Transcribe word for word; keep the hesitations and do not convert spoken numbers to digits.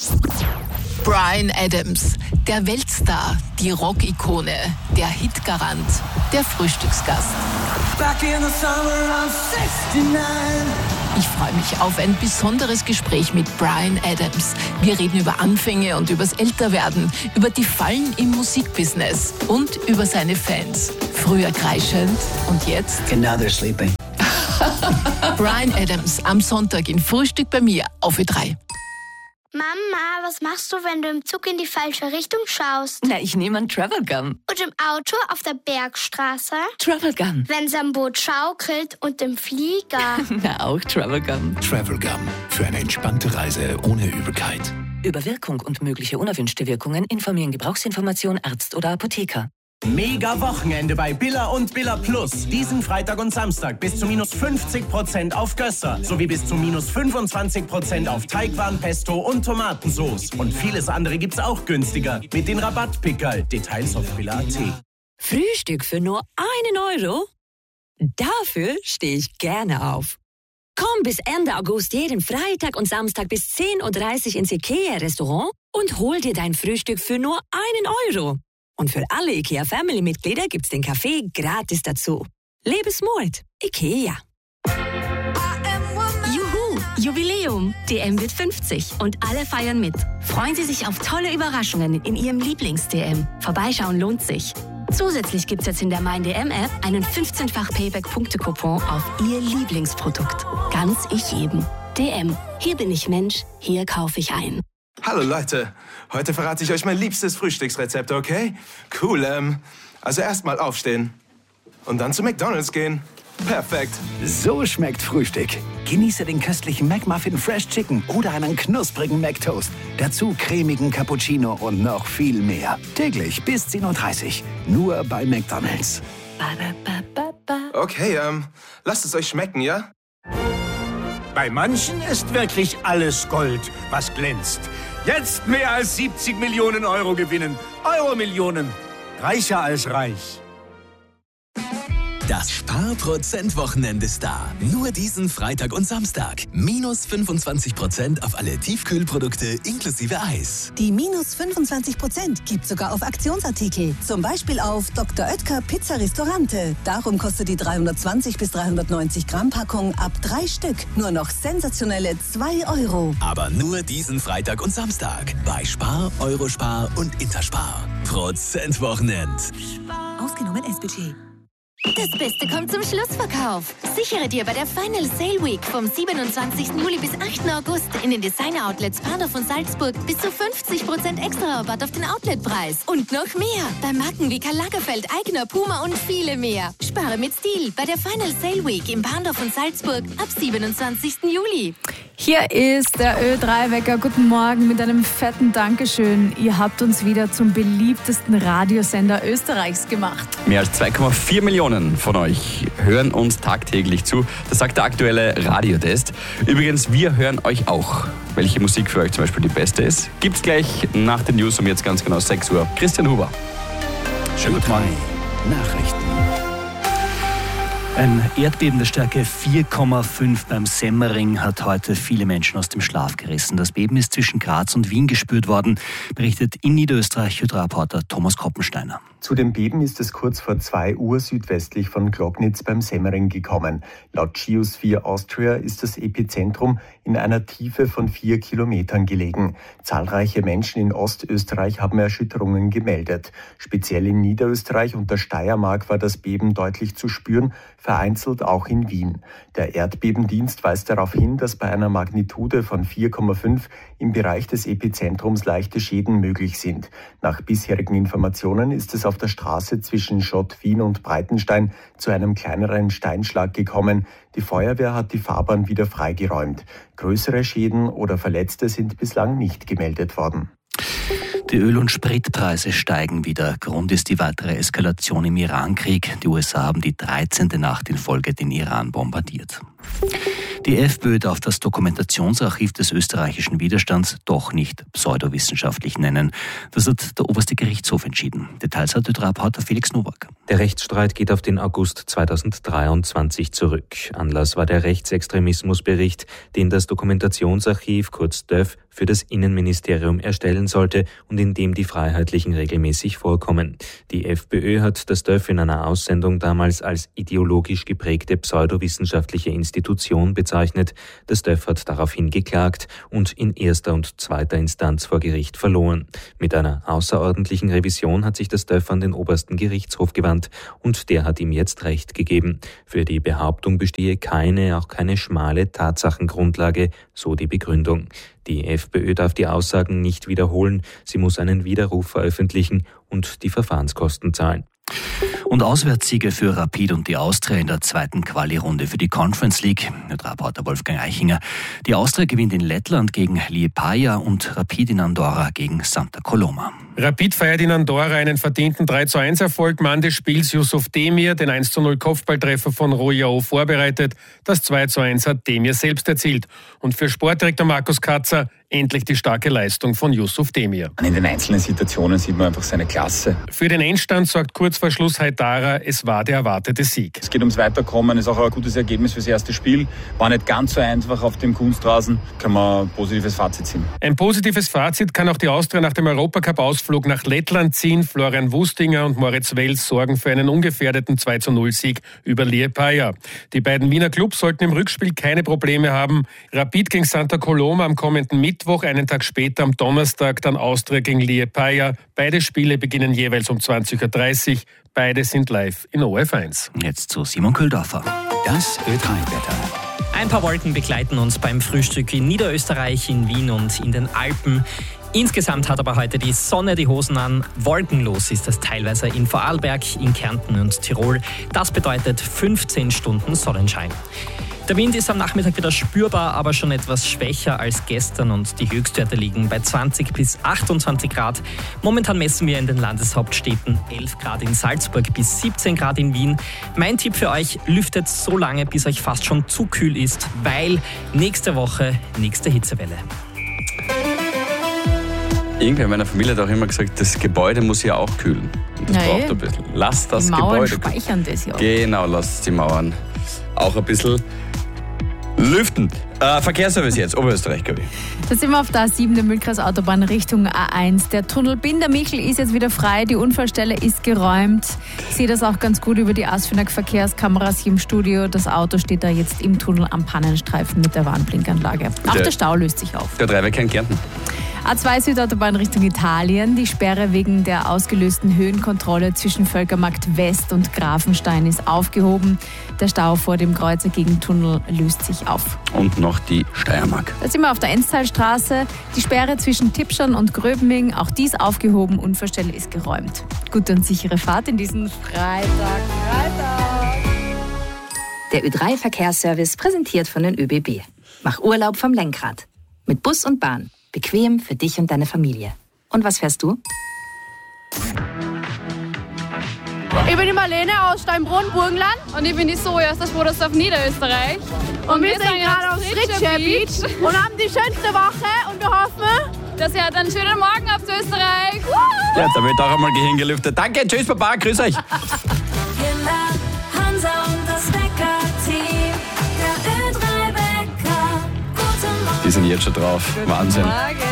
Bryan Adams, der Weltstar, die Rock-Ikone, der Hitgarant, der Frühstücksgast. Back in the summer of sixty-nine. Ich freue mich auf ein besonderes Gespräch mit Bryan Adams. Wir reden über Anfänge und übers Älterwerden, über die Fallen im Musikbusiness und über seine Fans. Früher kreischend und jetzt? And now they're sleeping. Bryan Adams am Sonntag in Frühstück bei mir auf Ö drei. Mama, was machst du, wenn du im Zug in die falsche Richtung schaust? Na, ich nehme einen Travel Gun. Und im Auto auf der Bergstraße? Travel Gun. Wenn's am Boot schaukelt und im Flieger? Na, auch Travel Gun. Travel Gun. Für eine entspannte Reise ohne Übelkeit. Über Wirkung und mögliche unerwünschte Wirkungen informieren Gebrauchsinformation Arzt oder Apotheker. Mega Wochenende bei Billa und Billa Plus. Diesen Freitag und Samstag bis zu minus fünfzig Prozent auf Gösser sowie bis zu minus fünfundzwanzig Prozent auf Teigwaren, Pesto und Tomatensauce. Und vieles andere gibt's auch günstiger mit den Rabattpickerl. Details auf billa punkt at. Frühstück für nur einen Euro? Dafür stehe ich gerne auf. Komm bis Ende August jeden Freitag und Samstag bis zehn Uhr dreißig ins IKEA-Restaurant und hol dir dein Frühstück für nur einen Euro. Und für alle IKEA-Family-Mitglieder gibt's den Kaffee gratis dazu. Lebensmut. IKEA. Juhu, Jubiläum. D M wird fünfzig und alle feiern mit. Freuen Sie sich auf tolle Überraschungen in Ihrem Lieblings-D M. Vorbeischauen lohnt sich. Zusätzlich gibt's jetzt in der Mein D M-App einen fünfzehnfach Payback-Punkte-Coupon auf Ihr Lieblingsprodukt. Ganz ich jedem. D M. Hier bin ich Mensch, hier kaufe ich ein. Hallo Leute, heute verrate ich euch mein liebstes Frühstücksrezept, okay? Cool, ähm, also erstmal aufstehen und dann zu McDonald's gehen. Perfekt. So schmeckt Frühstück. Genieße den köstlichen McMuffin Fresh Chicken oder einen knusprigen McToast. Dazu cremigen Cappuccino und noch viel mehr. Täglich bis zehn Uhr dreißig. Nur bei McDonald's. Okay, ähm, lasst es euch schmecken, ja? Bei manchen ist wirklich alles Gold, was glänzt. Jetzt mehr als siebzig Millionen Euro gewinnen. Euro-Millionen. Reicher als reich. Das Sparprozent-Wochenende ist da. Nur diesen Freitag und Samstag. Minus fünfundzwanzig Prozent auf alle Tiefkühlprodukte inklusive Eis. Die minus fünfundzwanzig Prozent gibt sogar auf Aktionsartikel. Zum Beispiel auf Doktor Oetker Pizza Restaurante. Darum kostet die dreihundertzwanzig bis dreihundertneunzig Gramm Packung ab drei Stück nur noch sensationelle zwei Euro. Aber nur diesen Freitag und Samstag. Bei Spar, Eurospar und Interspar. Prozentwochenend. Ausgenommen S-Budget. Das Beste kommt zum Schlussverkauf. Sichere dir bei der Final Sale Week vom siebenundzwanzigsten Juli bis achten August in den Designer-Outlets Bahnhof und Salzburg bis zu fünfzig Prozent extra Rabatt auf den Outletpreis. Und noch mehr. Bei Marken wie Karl Lagerfeld, Aigner, Puma und viele mehr. Spare mit Stil bei der Final Sale Week im Bahnhof und Salzburg ab siebenundzwanzigsten Juli. Hier ist der Ö drei Wecker. Guten Morgen mit einem fetten Dankeschön. Ihr habt uns wieder zum beliebtesten Radiosender Österreichs gemacht. Mehr als zwei Komma vier Millionen von euch hören uns tagtäglich zu. Das sagt der aktuelle Radiotest. Übrigens, wir hören euch auch. Welche Musik für euch zum Beispiel die beste ist, gibt's gleich nach den News um jetzt ganz genau sechs Uhr. Christian Huber. Schönen guten Morgen. Nachrichten. Ein Erdbeben der Stärke vier Komma fünf beim Semmering hat heute viele Menschen aus dem Schlaf gerissen. Das Beben ist zwischen Graz und Wien gespürt worden, berichtet in Niederösterreich Ö drei Reporter Thomas Koppensteiner. Zu dem Beben ist es kurz vor zwei Uhr südwestlich von Glognitz beim Semmering gekommen. Laut Geosphere Austria ist das Epizentrum in einer Tiefe von vier Kilometern gelegen. Zahlreiche Menschen in Ostösterreich haben Erschütterungen gemeldet. Speziell in Niederösterreich und der Steiermark war das Beben deutlich zu spüren, vereinzelt auch in Wien. Der Erdbebendienst weist darauf hin, dass bei einer Magnitude von vier Komma fünf im Bereich des Epizentrums leichte Schäden möglich sind. Nach bisherigen Informationen ist es auf der Straße zwischen Schott, Wien und Breitenstein zu einem kleineren Steinschlag gekommen. Die Feuerwehr hat die Fahrbahn wieder freigeräumt. Größere Schäden oder Verletzte sind bislang nicht gemeldet worden. Die Öl- und Spritpreise steigen wieder. Grund ist die weitere Eskalation im Irankrieg. Die U S A haben die dreizehnte Nacht in Folge den Iran bombardiert. Die FPÖ darf das Dokumentationsarchiv des österreichischen Widerstands doch nicht pseudowissenschaftlich nennen. Das hat der oberste Gerichtshof entschieden. Details hat Reporter Felix Nowak. Der Rechtsstreit geht auf den August zweitausenddreiundzwanzig zurück. Anlass war der Rechtsextremismusbericht, den das Dokumentationsarchiv, kurz D Ö F, für das Innenministerium erstellen sollte und in dem die Freiheitlichen regelmäßig vorkommen. Die FPÖ hat das D Ö F in einer Aussendung damals als ideologisch geprägte pseudowissenschaftliche Institution bezeichnet. Das D Ö F hat daraufhin geklagt und in erster und zweiter Instanz vor Gericht verloren. Mit einer außerordentlichen Revision hat sich das D Ö F an den obersten Gerichtshof gewandt und der hat ihm jetzt Recht gegeben. Für die Behauptung bestehe keine, auch keine schmale Tatsachengrundlage, so die Begründung. Die FPÖ darf die Aussagen nicht wiederholen, sie muss einen Widerruf veröffentlichen und die Verfahrenskosten zahlen. Und Auswärtssiege für Rapid und die Austria in der zweiten Quali-Runde für die Conference League. Mit Reporter Wolfgang Eichinger. Die Austria gewinnt in Lettland gegen Liepaja und Rapid in Andorra gegen Santa Coloma. Rapid feiert in Andorra einen verdienten drei zu eins Erfolg. Mann des Spiels Yusuf Demir, den eins zu null Kopfballtreffer von Royao vorbereitet. Das zwei zu eins hat Demir selbst erzielt. Und für Sportdirektor Markus Katzer endlich die starke Leistung von Yusuf Demir. In den einzelnen Situationen sieht man einfach seine Klasse. Für den Endstand sorgt kurz vor Schluss Haidara, es war der erwartete Sieg. Es geht ums Weiterkommen, ist auch ein gutes Ergebnis fürs erste Spiel. War nicht ganz so einfach auf dem Kunstrasen, kann man ein positives Fazit ziehen. Ein positives Fazit kann auch die Austria nach dem Europacup-Ausflug nach Lettland ziehen. Florian Wustinger und Moritz Wels sorgen für einen ungefährdeten zwei zu null Sieg über Liepaja. Die beiden Wiener Clubs sollten im Rückspiel keine Probleme haben. Rapid gegen Santa Coloma am kommenden Mittwoch, einen Tag später am Donnerstag dann Austria gegen Liepaja. Beide Spiele beginnen jeweils um zwanzig Uhr dreißig. Beide sind live in O F eins. Jetzt zu Simon Köldorfer. Das Ö drei Wetter. Ein paar Wolken begleiten uns beim Frühstück in Niederösterreich, in Wien und in den Alpen. Insgesamt hat aber heute die Sonne die Hosen an. Wolkenlos ist es teilweise in Vorarlberg, in Kärnten und Tirol. Das bedeutet fünfzehn Stunden Sonnenschein. Der Wind ist am Nachmittag wieder spürbar, aber schon etwas schwächer als gestern und die Höchstwerte liegen bei zwanzig bis achtundzwanzig Grad. Momentan messen wir in den Landeshauptstädten elf Grad in Salzburg bis siebzehn Grad in Wien. Mein Tipp für euch, lüftet so lange, bis euch fast schon zu kühl ist, weil nächste Woche nächste Hitzewelle. Irgendwer in meiner Familie hat auch immer gesagt, das Gebäude muss ja auch kühlen. Und das Naja. braucht ein bisschen. Lass das Die Mauern Gebäude kühlen. speichern das ja. Genau, lasst die Mauern auch ein bisschen lüften. Äh, Verkehrsservice jetzt, Oberösterreich, glaube ich. Da sind wir auf der A sieben, der Mühlkreisautobahn Richtung A eins. Der Tunnel Bindermichel ist jetzt wieder frei, die Unfallstelle ist geräumt. Ich sehe das auch ganz gut über die Asfinag Verkehrskameras hier im Studio. Das Auto steht da jetzt im Tunnel am Pannenstreifen mit der Warnblinkanlage. Auch der, der Stau löst sich auf. Der Dreiweg in Kärnten. A zwei Südautobahn Richtung Italien. Die Sperre wegen der ausgelösten Höhenkontrolle zwischen Völkermarkt West und Grafenstein ist aufgehoben. Der Stau vor dem Kreuzer gegen Tunnel löst sich auf. Und noch die Steiermark. Da sind wir auf der Enztalstraße. Die Sperre zwischen Tippschern und Gröbming, auch dies aufgehoben. Unfallstelle ist geräumt. Gute und sichere Fahrt in diesen Freitag. Freitag. Der Ö drei Verkehrsservice präsentiert von den Ö B B. Mach Urlaub vom Lenkrad. Mit Bus und Bahn. Bequem für dich und deine Familie. Und was fährst du? Ich bin die Marlene aus Steinbrunn, Burgenland. Und ich bin die Zoe aus der Sportdorf Niederösterreich. Und, und wir, wir sind gerade auf Fritzscher Beach und haben die schönste Woche. Und wir hoffen, dass ihr einen schönen Morgen habt, Österreich. Woo! Ja, da wird auch einmal Gehirn gelüftet. Danke, tschüss, Baba, grüß euch. Hansa und das Wecker-Team. Der Ö drei Wecker. Guten Morgen. Die sind jetzt schon drauf. Wahnsinn. Morgen.